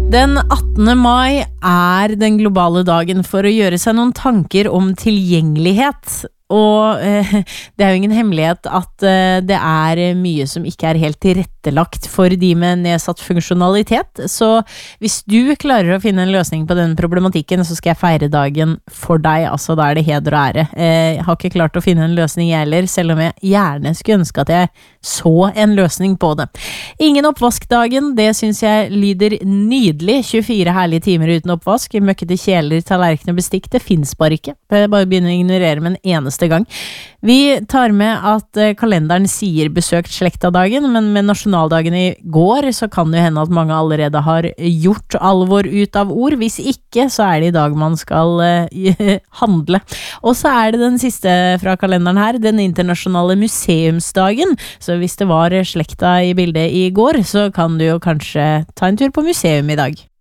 Den 18. mai den globale dagen for å gjøre seg noen tanker om tilgjengelighet. Og det jo ingen hemmelighet at det mye som ikke helt tilrettelagt for de med nedsatt funksjonalitet. Så hvis du klarer å finne en løsning på den problematikken, så skal jeg feire dagen for deg. Altså, da det heder og ære. Jeg har ikke klart å finne en løsning jeg heller, selv om jeg gjerne skulle ønske at jeg så en løsning på det. Ingen oppvaskdagen, det synes jeg lyder nydelig. 24 herlige timer uten oppvask, møkkete kjeler, tallerkener og bestikk, det finnes bare ikke. Jeg bare begynner å ignorere med en eneste gang. Vi tar med at kalenderen sier besøkt slekta-dagen, men med nasjonaldagen i går så kan det jo hende at mange allerede har gjort alvor ut av ord. Hvis ikke, så det i dag man skal handle. Og så det den siste fra kalenderen her, den internasjonale museumsdagen. Så hvis det var slekta i bildet i går, så kan du jo kanskje ta en tur på museum i dag.